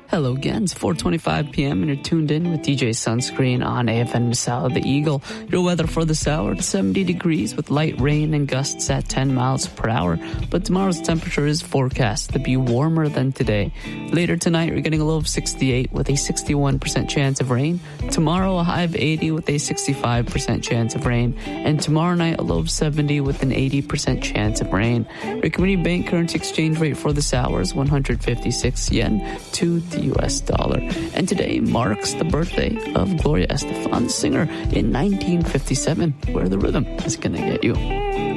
Hello again, it's 4:25 p.m. and you're tuned in with DJ Sunscreen on AFN Masala the Eagle. Your weather for this hour, 70 degrees with light rain and gusts at 10 miles per hour. But tomorrow's temperature is forecast to be warmer than today. Later tonight, we're getting a low of 68 with a 61% chance of rain. Tomorrow, a high of 80 with a 65% chance of rain. And tomorrow night, a low of 70 with an 80% chance of rain. Your community bank currency exchange rate for this hour is 156 yen to the US dollar. And today marks the birthday of Gloria Estefan, the singer in 1957, Where the Rhythm is Gonna Get You.